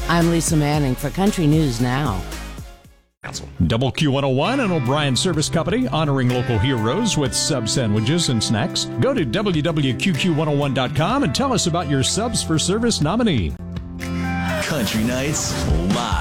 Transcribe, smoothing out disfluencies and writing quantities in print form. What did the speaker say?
I'm Lisa Manning for Country News Now. Double Q101 and O'Brien Service Company, honoring local heroes with sub sandwiches and snacks. Go to www.qqq101.com and tell us about your Subs for Service nominee. Country Nights Live.